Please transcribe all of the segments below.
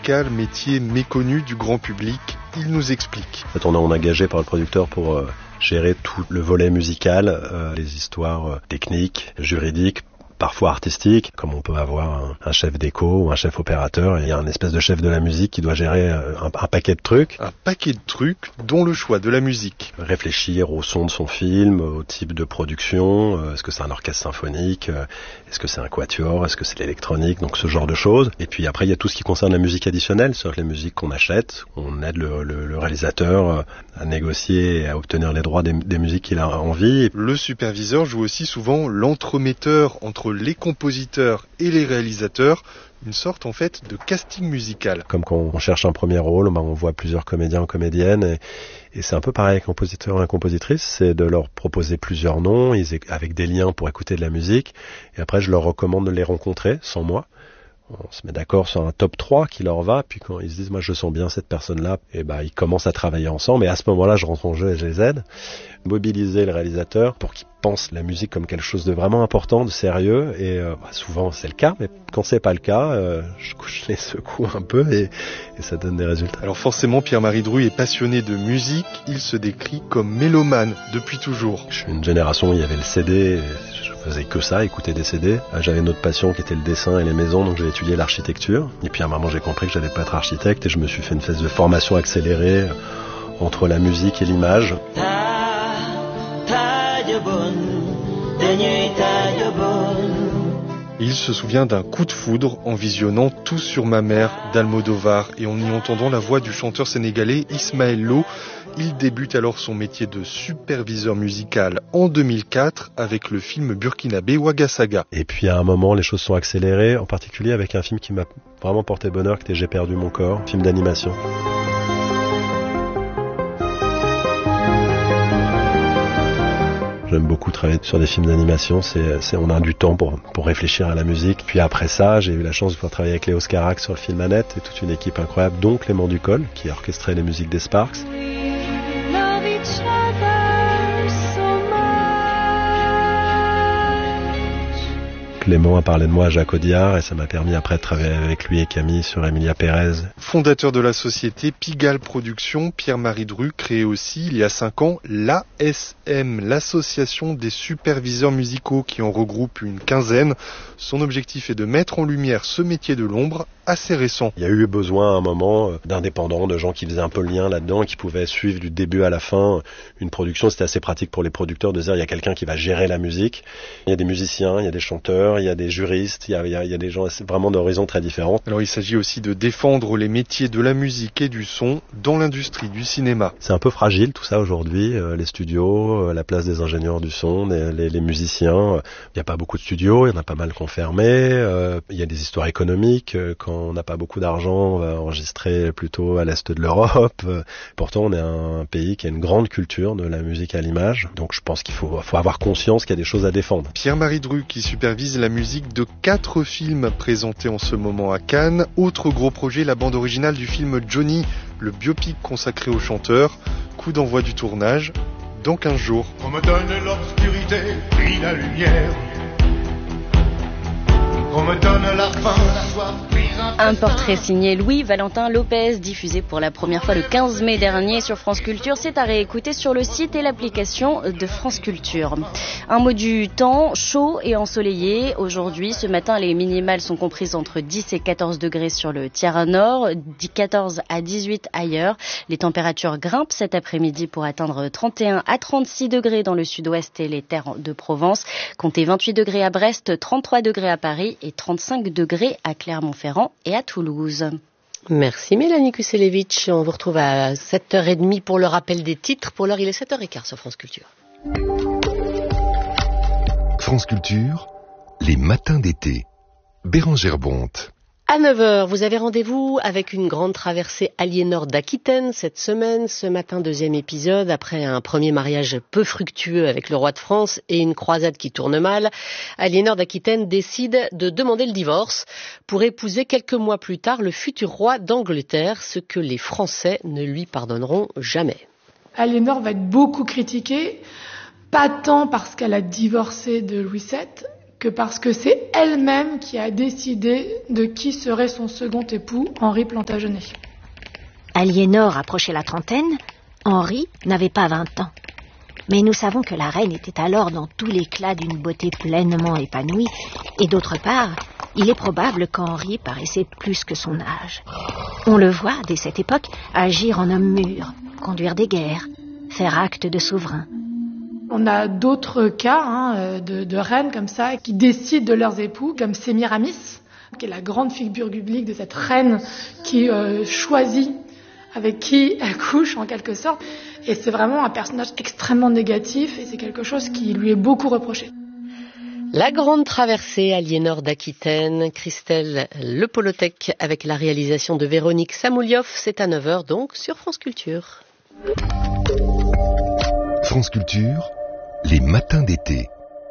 musical, métier méconnu du grand public. Il nous explique. En fait, on est engagé par le producteur pour gérer tout le volet musical, les histoires techniques, juridiques, parfois artistiques, comme on peut avoir un chef déco ou un chef opérateur. Il y a un espèce de chef de la musique qui doit gérer un paquet de trucs. Un paquet de trucs, dont le choix de la musique. Réfléchir au son de son film, au type de production, est-ce que c'est un orchestre symphonique, est-ce que c'est un quatuor, est-ce que c'est l'électronique, donc ce genre de choses. Et puis après, il y a tout ce qui concerne la musique additionnelle, c'est-à-dire les musiques qu'on achète. On aide le réalisateur à négocier et à obtenir les droits des musiques qu'il a envie. Le superviseur joue aussi souvent l'entremetteur entre les compositeurs et les réalisateurs, une sorte en fait de casting musical. Comme quand on cherche un premier rôle, on voit plusieurs comédiens ou comédiennes et c'est un peu pareil avec un compositeur et une compositrice, c'est de leur proposer plusieurs noms avec des liens pour écouter de la musique et après je leur recommande de les rencontrer sans moi. On se met d'accord sur un top 3 qui leur va, puis quand ils se disent moi je sens bien cette personne-là, et ils commencent à travailler ensemble et à ce moment-là je rentre en jeu et je les aide. Mobiliser le réalisateur pour qu'il pense la musique comme quelque chose de vraiment important, de sérieux et souvent c'est le cas, mais quand c'est pas le cas, je les secoue un peu et ça donne des résultats. Alors forcément Pierre-Marie Dru est passionné de musique, il se décrit comme mélomane depuis toujours. Je suis une génération où il y avait le CD, je faisais que ça, écouter des CD. J'avais une autre passion qui était le dessin et les maisons, donc j'ai étudié l'architecture. Et puis à un moment j'ai compris que j'allais pas être architecte et je me suis fait une espèce de formation accélérée entre la musique et l'image. Il se souvient d'un coup de foudre en visionnant Tout sur ma mère d'Almodovar et en y entendant la voix du chanteur sénégalais Ismaël Lo. Il débute alors son métier de superviseur musical en 2004 avec le film burkinabé Ouaga Saga. Et puis à un moment, les choses sont accélérées, en particulier avec un film qui m'a vraiment porté bonheur, qui était J'ai perdu mon corps, film d'animation. J'aime beaucoup travailler sur des films d'animation, on a du temps pour réfléchir à la musique. Puis après ça, j'ai eu la chance de pouvoir travailler avec Léo Scarac sur le film Annette et toute une équipe incroyable, dont Clément Ducol, qui a orchestré les musiques des Sparks. Clément a parlé de moi à Jacques Audiard et ça m'a permis après de travailler avec lui et Camille sur Emilia Pérez. Fondateur de la société Pigalle Productions, Pierre-Marie Dru crée aussi il y a 5 ans l'ASM, l'association des superviseurs musicaux qui en regroupe une quinzaine. Son objectif est de mettre en lumière ce métier de l'ombre assez récent. Il y a eu besoin à un moment d'indépendants, de gens qui faisaient un peu le lien là-dedans, qui pouvaient suivre du début à la fin une production. C'était assez pratique pour les producteurs de dire il y a quelqu'un qui va gérer la musique. Il y a des musiciens, il y a des chanteurs, il y a des juristes, il y a des gens vraiment d'horizons très différents. Alors il s'agit aussi de défendre les métiers de la musique et du son dans l'industrie du cinéma. C'est un peu fragile tout ça aujourd'hui, les studios, la place des ingénieurs du son, les musiciens. Il n'y a pas beaucoup de studios, il y en a pas mal qui ont fermé. Il y a des histoires économiques. Quand on n'a pas beaucoup d'argent, on va enregistrer plutôt à l'est de l'Europe. Pourtant on est un pays qui a une grande culture de la musique à l'image. Donc je pense qu'il faut avoir conscience qu'il y a des choses à défendre. Pierre-Marie Dru qui supervise la musique de 4 films présentés en ce moment à Cannes. Autre gros projet, la bande originale du film Johnny, le biopic consacré au chanteur. Coup d'envoi du tournage dans 15 jours. On me donne l'obscurité, puis la lumière. On me donne la faim, la soif, puis un portrait signé Louis-Valentin Lopez, diffusé pour la première fois le 15 mai dernier sur France Culture. C'est à réécouter sur le site et l'application de France Culture. Un mot du temps, chaud et ensoleillé. Aujourd'hui, ce matin, les minimales sont comprises entre 10 et 14 degrés sur le tiers nord, 14 à 18 ailleurs. Les températures grimpent cet après-midi pour atteindre 31 à 36 degrés dans le sud-ouest et les terres de Provence. Comptez 28 degrés à Brest, 33 degrés à Paris et 35 degrés à Clermont-Ferrand et à Toulouse. Merci Mélanie Kuselevitch. On vous retrouve à 7h30 pour le rappel des titres. Pour l'heure, il est 7h15 sur France Culture. France Culture, les matins d'été. Bérangère Bonte. À 9h, vous avez rendez-vous avec une grande traversée Aliénor d'Aquitaine cette semaine. Ce matin, 2e épisode, après un premier mariage peu fructueux avec le roi de France et une croisade qui tourne mal, Aliénor d'Aquitaine décide de demander le divorce pour épouser quelques mois plus tard le futur roi d'Angleterre, ce que les Français ne lui pardonneront jamais. Aliénor va être beaucoup critiquée, pas tant parce qu'elle a divorcé de Louis VII, que parce que c'est elle-même qui a décidé de qui serait son second époux, Henri Plantagenet. Aliénor approchait la trentaine, Henri n'avait pas 20 ans. Mais nous savons que la reine était alors dans tout l'éclat d'une beauté pleinement épanouie, et d'autre part, il est probable qu'Henri paraissait plus que son âge. On le voit, dès cette époque, agir en homme mûr, conduire des guerres, faire acte de souverain. On a d'autres cas de reines comme ça qui décident de leurs époux, comme Sémiramis, qui est la grande figure biblique de cette reine qui choisit avec qui elle couche en quelque sorte. Et c'est vraiment un personnage extrêmement négatif et c'est quelque chose qui lui est beaucoup reproché. La grande traversée, Aliénor d'Aquitaine, Christelle Lepolothèque avec la réalisation de Véronique Samoulioff, c'est à 9h donc sur France Culture. France Culture, les matins d'été.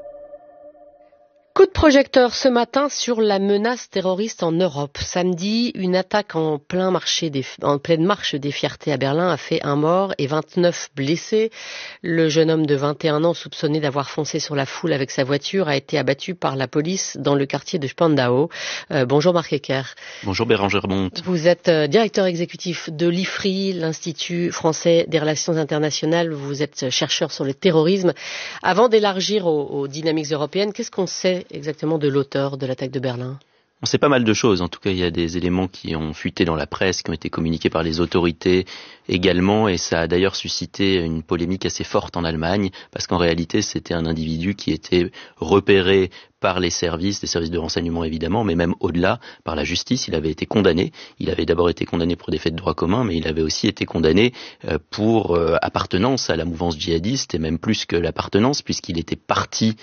Coup de projecteur ce matin sur la menace terroriste en Europe. Samedi, une attaque en pleine marche des fiertés à Berlin a fait un mort et 29 blessés. Le jeune homme de 21 ans soupçonné d'avoir foncé sur la foule avec sa voiture a été abattu par la police dans le quartier de Spandau. Bonjour Marc Ecker. Bonjour Bérangère Bonte. Vous êtes directeur exécutif de l'IFRI, l'Institut français des relations internationales. Vous êtes chercheur sur le terrorisme. Avant d'élargir aux dynamiques européennes, qu'est-ce qu'on sait exactement de l'auteur de l'attaque de Berlin? On sait pas mal de choses. En tout cas, il y a des éléments qui ont fuité dans la presse, qui ont été communiqués par les autorités également, et ça a d'ailleurs suscité une polémique assez forte en Allemagne, parce qu'en réalité, c'était un individu qui était repéré par les services, des services de renseignement évidemment, mais même au-delà, par la justice. Il avait été condamné. Il avait d'abord été condamné pour des faits de droit commun, mais il avait aussi été condamné pour appartenance à la mouvance djihadiste, et même plus que l'appartenance, puisqu'il était parti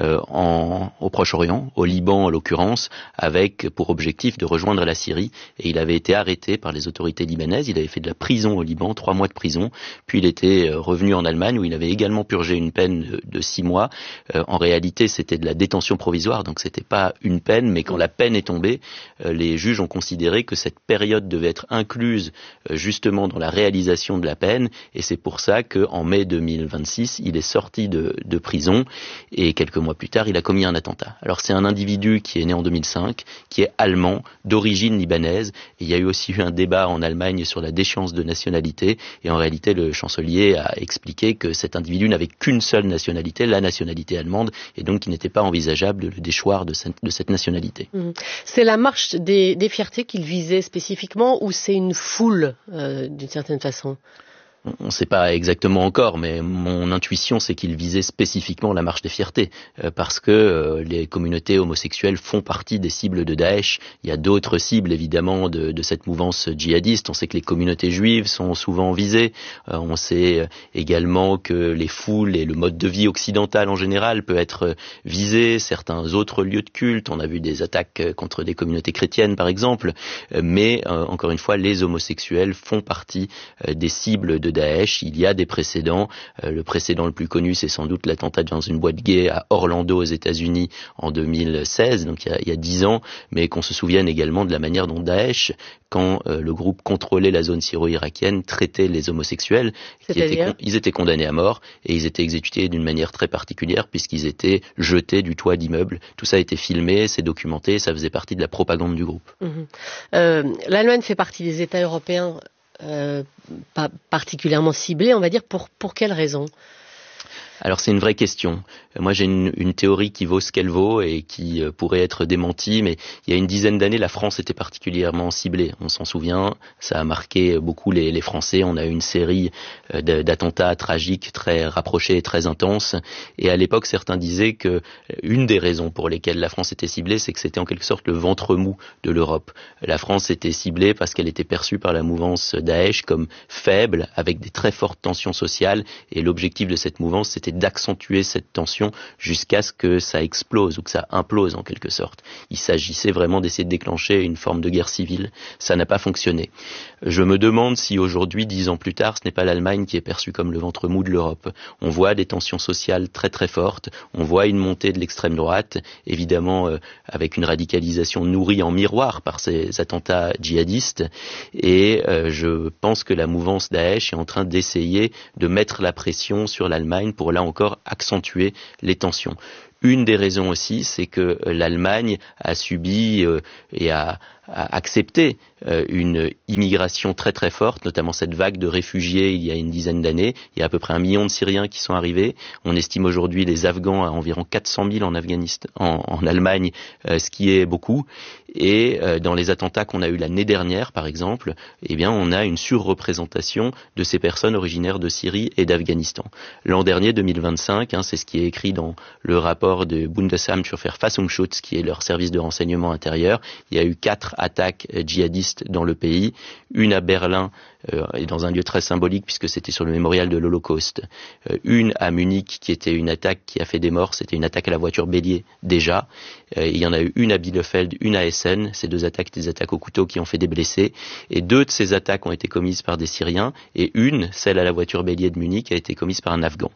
au Proche-Orient, au Liban en l'occurrence, avec pour objectif de rejoindre la Syrie. Et il avait été arrêté par les autorités libanaises. Il avait fait de la prison au Liban, 3 mois de prison. Puis il était revenu en Allemagne, où il avait également purgé une peine de 6 mois. En réalité, c'était de la détention provisoire, donc c'était pas une peine, mais quand la peine est tombée, les juges ont considéré que cette période devait être incluse justement dans la réalisation de la peine, et c'est pour ça qu'en mai 2026, il est sorti de prison, et quelques mois plus tard, il a commis un attentat. Alors c'est un individu qui est né en 2005, qui est allemand, d'origine libanaise, et il y a eu aussi un débat en Allemagne sur la déchéance de nationalité, et en réalité le chancelier a expliqué que cet individu n'avait qu'une seule nationalité, la nationalité allemande, et donc il n'était pas envisageable de le déchoir de cette nationalité. C'est la marche des fiertés qu'il visait spécifiquement, ou c'est une foule d'une certaine façon? On ne sait pas exactement encore, mais mon intuition, c'est qu'il visait spécifiquement la marche des fiertés, parce que les communautés homosexuelles font partie des cibles de Daesh. Il y a d'autres cibles, évidemment, de cette mouvance djihadiste. On sait que les communautés juives sont souvent visées. On sait également que les foules et le mode de vie occidental en général peut être visé. Certains autres lieux de culte, on a vu des attaques contre des communautés chrétiennes, par exemple. Mais, encore une fois, les homosexuels font partie des cibles de Daesh. Il y a des précédents. Le précédent le plus connu, c'est sans doute l'attentat dans une boîte gay à Orlando aux États-Unis en 2016, donc il y a 10 ans, mais qu'on se souvienne également de la manière dont Daesh, quand le groupe contrôlait la zone syro-irakienne, traitait les homosexuels. Ils étaient condamnés à mort et ils étaient exécutés d'une manière très particulière puisqu'ils étaient jetés du toit d'immeubles. Tout ça a été filmé, c'est documenté, ça faisait partie de la propagande du groupe. L'Allemagne fait partie des États européens pas particulièrement ciblés, on va dire, pour quelles raisons? Alors c'est une vraie question. Moi j'ai une théorie qui vaut ce qu'elle vaut et qui pourrait être démentie, mais il y a une dizaine d'années la France était particulièrement ciblée. On s'en souvient, ça a marqué beaucoup les Français. On a eu une série d'attentats tragiques très rapprochés et très intenses. Et à l'époque certains disaient que une des raisons pour lesquelles la France était ciblée, c'est que c'était en quelque sorte le ventre mou de l'Europe. La France était ciblée parce qu'elle était perçue par la mouvance Daesh comme faible, avec des très fortes tensions sociales, et l'objectif de cette mouvance c'était d'accentuer cette tension jusqu'à ce que ça explose ou que ça implose en quelque sorte. Il s'agissait vraiment d'essayer de déclencher une forme de guerre civile. Ça n'a pas fonctionné. Je me demande si aujourd'hui, 10 ans plus tard, ce n'est pas l'Allemagne qui est perçue comme le ventre mou de l'Europe. On voit des tensions sociales très très fortes, on voit une montée de l'extrême droite, évidemment avec une radicalisation nourrie en miroir par ces attentats djihadistes, et je pense que la mouvance Daesh est en train d'essayer de mettre la pression sur l'Allemagne pour là encore accentuer les tensions. Une des raisons aussi, c'est que l'Allemagne a subi et a accepté une immigration très très forte, notamment cette vague de réfugiés il y a une dizaine d'années. Il y a à peu près 1 million de Syriens qui sont arrivés. On estime aujourd'hui les Afghans à environ 400 000 en Afghanistan, en Allemagne, ce qui est beaucoup. Et dans les attentats qu'on a eu l'année dernière, par exemple, eh bien, on a une surreprésentation de ces personnes originaires de Syrie et d'Afghanistan. L'an dernier, 2025, c'est ce qui est écrit dans le rapport de Bundesamt für Verfassungsschutz, qui est leur service de renseignement intérieur. Il y a eu 4 attaques djihadistes dans le pays, une à Berlin et dans un lieu très symbolique puisque c'était sur le mémorial de l'Holocauste, une à Munich qui était une attaque qui a fait des morts, c'était une attaque à la voiture bélier déjà, il y en a eu une à Bielefeld, une à Essen, ces 2 attaques, des attaques au couteau qui ont fait des blessés, et 2 de ces attaques ont été commises par des Syriens, et une, celle à la voiture bélier de Munich, a été commise par un Afghan.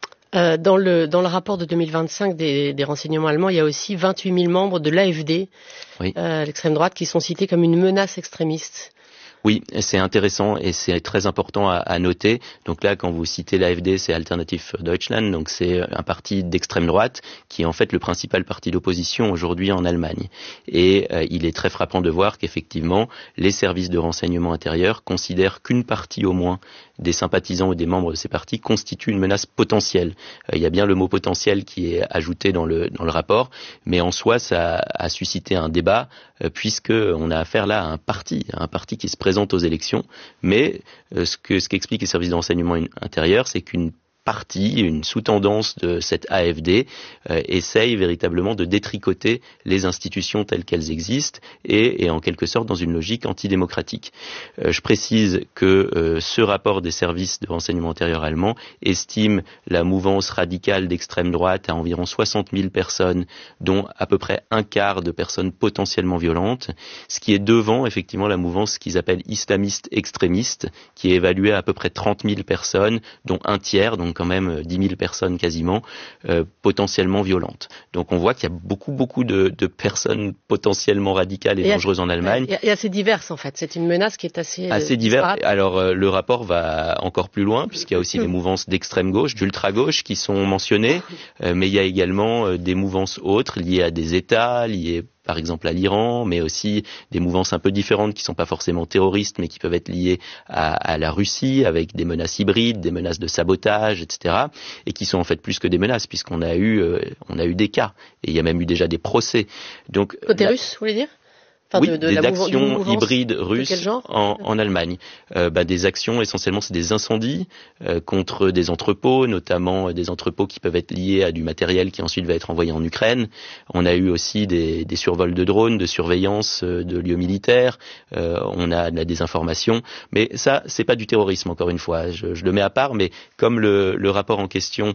Dans le rapport de 2025 des renseignements allemands, il y a aussi 28 000 membres de l'AfD, oui. L'extrême droite, qui sont cités comme une menace extrémiste. Oui, c'est intéressant et c'est très important à noter. Donc là, quand vous citez l'AfD, c'est Alternative für Deutschland, donc c'est un parti d'extrême droite qui est en fait le principal parti d'opposition aujourd'hui en Allemagne. Et il est très frappant de voir qu'effectivement, les services de renseignement intérieur considèrent qu'une partie au moins des sympathisants ou des membres de ces partis constitue une menace potentielle. Il y a bien le mot potentiel qui est ajouté dans le rapport, mais en soi, ça a suscité un débat puisque on a affaire là à un parti qui se présente aux élections, mais ce qu'expliquent les services de renseignement intérieur, c'est qu'une partie, une sous-tendance de cette AfD essaye véritablement de détricoter les institutions telles qu'elles existent et en quelque sorte dans une logique antidémocratique. Je précise que ce rapport des services de renseignement intérieur allemands estime la mouvance radicale d'extrême droite à environ 60 000 personnes, dont à peu près un quart de personnes potentiellement violentes, ce qui est devant effectivement la mouvance qu'ils appellent islamiste extrémiste, qui est évaluée à peu près 30 000 personnes, dont un tiers, donc quand même 10 000 personnes quasiment, potentiellement violentes. Donc on voit qu'il y a beaucoup de personnes potentiellement radicales et dangereuses en Allemagne. Et assez diverses en fait, c'est une menace qui est assez diverse. Alors le rapport va encore plus loin, puisqu'il y a aussi des mouvances d'extrême gauche, d'ultra gauche qui sont mentionnées, mais il y a également des mouvances autres liées à des États, liées par exemple à l'Iran, mais aussi des mouvances un peu différentes qui ne sont pas forcément terroristes, mais qui peuvent être liées à la Russie, avec des menaces hybrides, des menaces de sabotage, etc., et qui sont en fait plus que des menaces, puisqu'on a eu des cas, et il y a même eu déjà des procès. Donc, côté russe, vous voulez dire? Enfin, oui, des actions hybrides russes en Allemagne. Des actions, essentiellement, c'est des incendies contre des entrepôts, notamment des entrepôts qui peuvent être liés à du matériel qui ensuite va être envoyé en Ukraine. On a eu aussi des survols de drones, de surveillance de lieux militaires. On a de la désinformation. Mais ça, c'est pas du terrorisme, encore une fois. Je le mets à part, mais comme le rapport en question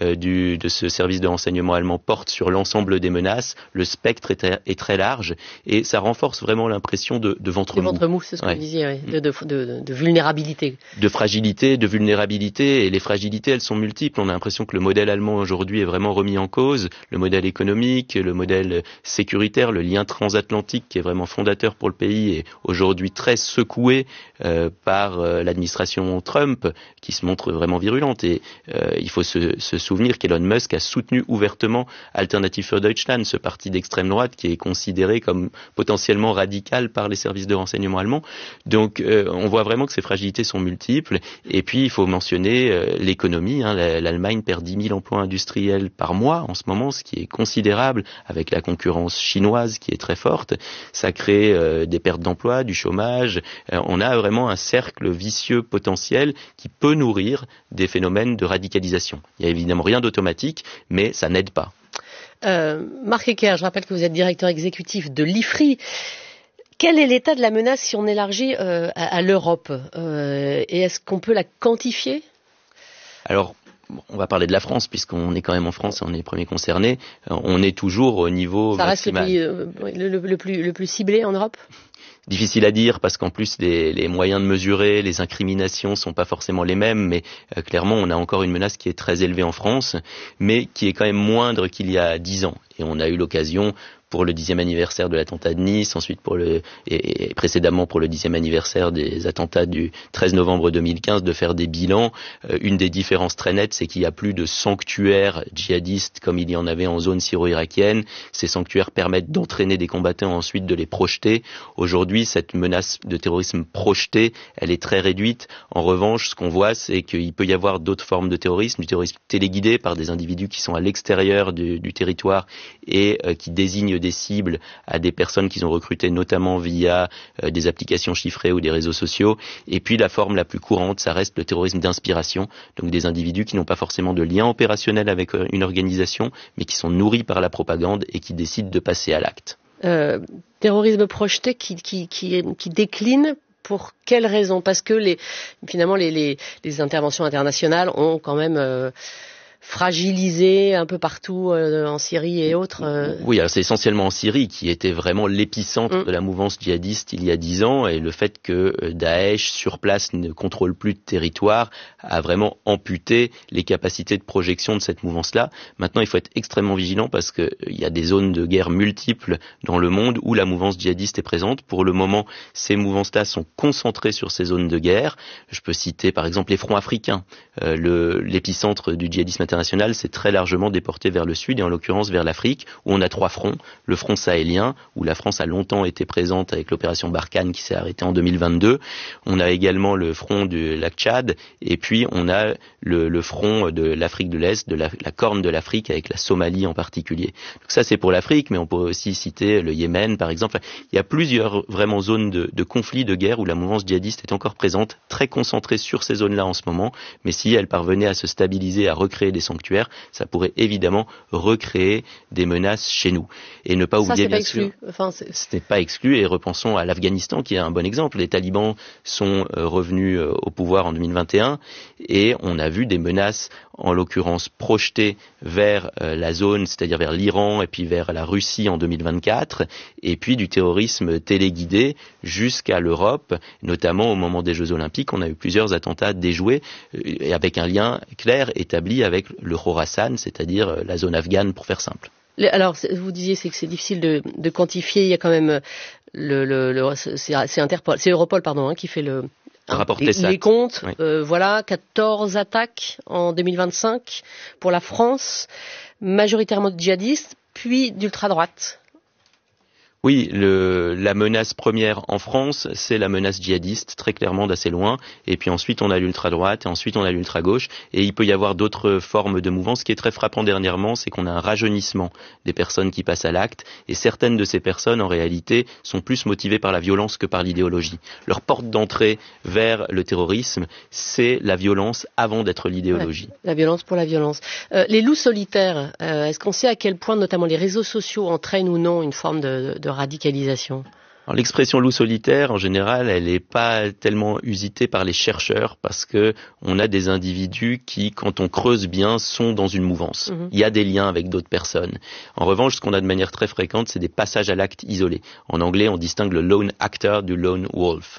de ce service de renseignement allemand porte sur l'ensemble des menaces, le spectre est très large et ça renforce vraiment l'impression de ventre mou. De ventre mou, c'est ce que vous disiez, oui. De vulnérabilité. De fragilité, de vulnérabilité, et les fragilités, elles sont multiples. On a l'impression que le modèle allemand aujourd'hui est vraiment remis en cause, le modèle économique, le modèle sécuritaire, le lien transatlantique qui est vraiment fondateur pour le pays est aujourd'hui très secoué par l'administration Trump, qui se montre vraiment virulente. Et il faut se souvenir qu'Elon Musk a soutenu ouvertement Alternative für Deutschland, ce parti d'extrême droite qui est considéré comme potentiellement radical par les services de renseignement allemands. Donc on voit vraiment que ces fragilités sont multiples. Et puis il faut mentionner l'économie. L'Allemagne perd 10 000 emplois industriels par mois en ce moment, ce qui est considérable avec la concurrence chinoise qui est très forte. Ça crée des pertes d'emplois, du chômage. On a vraiment un cercle vicieux potentiel qui peut nourrir des phénomènes de radicalisation. Il n'y a évidemment rien d'automatique, mais ça n'aide pas. Marc Ecker, je rappelle que vous êtes directeur exécutif de l'IFRI. Quel est l'état de la menace si on élargit à l'Europe et est-ce qu'on peut la quantifier? Alors, on va parler de la France, puisqu'on est quand même en France, on est les premiers concernés. On est toujours au niveau maximal. Ça reste le pays le plus ciblé en Europe? Difficile à dire parce qu'en plus les moyens de mesurer, les incriminations sont pas forcément les mêmes, mais clairement on a encore une menace qui est très élevée en France, mais qui est quand même moindre qu'il y a 10 ans. Et on a eu l'occasion, pour le 10e anniversaire de l'attentat de Nice, ensuite et précédemment pour le 10e anniversaire des attentats du 13 novembre 2015, de faire des bilans. Une des différences très nettes, c'est qu'il y a plus de sanctuaires djihadistes comme il y en avait en zone syro-irakienne. Ces sanctuaires permettent d'entraîner des combattants, ensuite de les projeter. Aujourd'hui, cette menace de terrorisme projeté, elle est très réduite. En revanche, ce qu'on voit, c'est qu'il peut y avoir d'autres formes de terrorisme, du terrorisme téléguidé par des individus qui sont à l'extérieur du territoire et qui désignent des cibles à des personnes qu'ils ont recrutées notamment via des applications chiffrées ou des réseaux sociaux. Et puis la forme la plus courante, ça reste le terrorisme d'inspiration, donc des individus qui n'ont pas forcément de lien opérationnel avec une organisation, mais qui sont nourris par la propagande et qui décident de passer à l'acte. Terrorisme projeté qui décline. Pour quelles raisons ? Parce que finalement les interventions internationales ont quand même fragilisé un peu partout en Syrie et autres. Oui, alors c'est essentiellement en Syrie qui était vraiment l'épicentre de la mouvance djihadiste il y a 10 ans, et le fait que Daesh sur place ne contrôle plus de territoire a vraiment amputé les capacités de projection de cette mouvance-là. Maintenant, il faut être extrêmement vigilant parce qu'il y a des zones de guerre multiples dans le monde où la mouvance djihadiste est présente. Pour le moment, ces mouvances-là sont concentrées sur ces zones de guerre. Je peux citer par exemple les fronts africains. L'épicentre du djihadisme international s'est très largement déporté vers le sud et en l'occurrence vers l'Afrique où on a 3 fronts. Le front sahélien où la France a longtemps été présente avec l'opération Barkhane qui s'est arrêtée en 2022. On a également le front du lac Tchad et puis on a le front de l'Afrique de l'Est, de la corne de l'Afrique avec la Somalie en particulier. Donc ça c'est pour l'Afrique, mais on peut aussi citer le Yémen par exemple. Il y a plusieurs vraiment zones de conflits, de guerre où la mouvance djihadiste est encore présente, très concentrée sur ces zones-là en ce moment, mais si elle parvenait à se stabiliser, à recréer des sanctuaires, ça pourrait évidemment recréer des menaces chez nous. Et ne pas oublier, bien sûr, ce n'est pas exclu, et repensons à l'Afghanistan qui est un bon exemple. Les talibans sont revenus au pouvoir en 2021 et on a vu des menaces, en l'occurrence projetées vers la zone, c'est-à-dire vers l'Iran et puis vers la Russie en 2024, et puis du terrorisme téléguidé jusqu'à l'Europe, notamment au moment des Jeux Olympiques. On a eu plusieurs attentats déjoués et avec un lien clair établi avec le Khorasan, c'est-à-dire la zone afghane pour faire simple. Alors, vous disiez que c'est difficile de quantifier. Il y a quand même c'est Europol qui fait les comptes. Oui. Voilà, 14 attaques en 2025 pour la France, majoritairement de djihadistes, puis d'ultra-droite. Oui, la menace première en France, c'est la menace djihadiste, très clairement d'assez loin. Et puis ensuite, on a l'ultra-droite, et ensuite, on a l'ultra-gauche. Et il peut y avoir d'autres formes de mouvement. Ce qui est très frappant dernièrement, c'est qu'on a un rajeunissement des personnes qui passent à l'acte. Et certaines de ces personnes, en réalité, sont plus motivées par la violence que par l'idéologie. Leur porte d'entrée vers le terrorisme, c'est la violence avant d'être l'idéologie. Ouais, la violence pour la violence. Les loups solitaires, est-ce qu'on sait à quel point, notamment les réseaux sociaux, entraînent ou non une forme de radicalisation? Alors, l'expression loup solitaire, en général, elle n'est pas tellement usitée par les chercheurs parce que on a des individus qui, quand on creuse bien, sont dans une mouvance. Il y a des liens avec d'autres personnes. En revanche, ce qu'on a de manière très fréquente, c'est des passages à l'acte isolés. En anglais, on distingue le lone actor du lone wolf.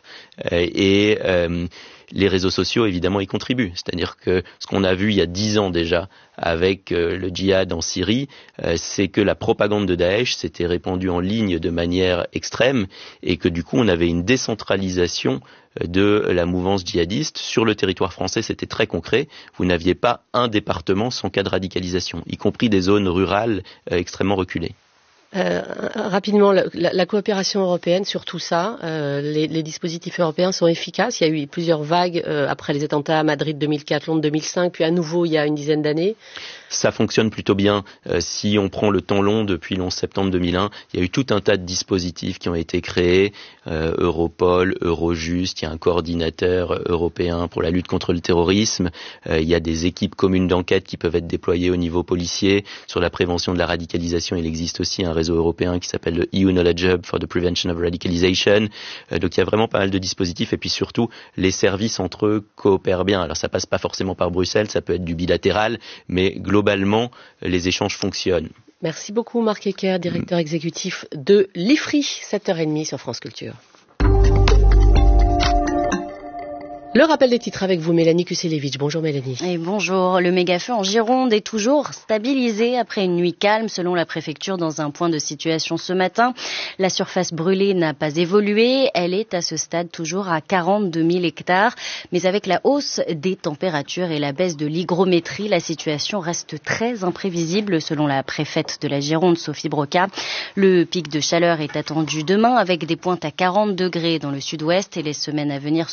Les réseaux sociaux, évidemment, y contribuent. C'est-à-dire que ce qu'on a vu il y a 10 ans déjà avec le djihad en Syrie, c'est que la propagande de Daesh s'était répandue en ligne de manière extrême et que du coup, on avait une décentralisation de la mouvance djihadiste. Sur le territoire français, c'était très concret. Vous n'aviez pas un département sans cas de radicalisation, y compris des zones rurales extrêmement reculées. Rapidement, la coopération européenne sur tout ça, les dispositifs européens sont efficaces. Il y a eu plusieurs vagues après les attentats à Madrid 2004, Londres 2005, puis à nouveau il y a une dizaine d'années. Ça fonctionne plutôt bien. Si on prend le temps long, depuis le 11 septembre 2001, il y a eu tout un tas de dispositifs qui ont été créés. Europol, Eurojust, il y a un coordinateur européen pour la lutte contre le terrorisme. Il y a des équipes communes d'enquête qui peuvent être déployées au niveau policier. Sur la prévention de la radicalisation, il existe aussi un réseau européen qui s'appelle le EU Knowledge Hub for the Prevention of Radicalization. Donc il y a vraiment pas mal de dispositifs et puis surtout les services entre eux coopèrent bien. Alors ça passe pas forcément par Bruxelles, ça peut être du bilatéral, mais globalement les échanges fonctionnent. Merci beaucoup Marc Ecker, directeur exécutif de l'IFRI, 7h30 sur France Culture. Le rappel des titres avec vous, Mélanie Kuselevich. Bonjour Mélanie. Et bonjour. Le méga-feu en Gironde est toujours stabilisé après une nuit calme selon la préfecture dans un point de situation ce matin. La surface brûlée n'a pas évolué. Elle est à ce stade toujours à 42 000 hectares. Mais avec la hausse des températures et la baisse de l'hygrométrie, la situation reste très imprévisible selon la préfète de la Gironde, Sophie Broca. Le pic de chaleur est attendu demain avec des pointes à 40 degrés dans le sud-ouest et les semaines à venir